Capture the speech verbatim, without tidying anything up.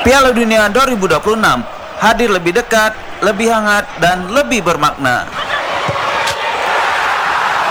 Piala Dunia dua ribu dua puluh enam hadir lebih dekat, lebih hangat, dan lebih bermakna.